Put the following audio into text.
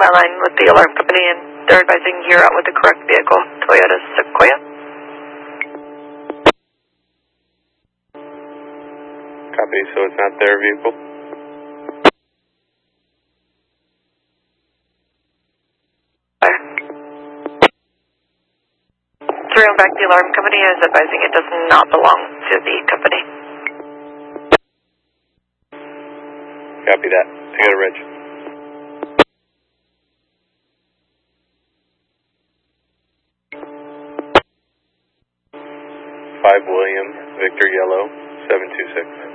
line with the alarm company, and they're advising you're out with the correct vehicle, Toyota Sequoia. Copy, so it's not their vehicle? Through back, the alarm company is advising it does not belong to the company. Copy that. I got a reg. 5 William, Victor Yellow, 726.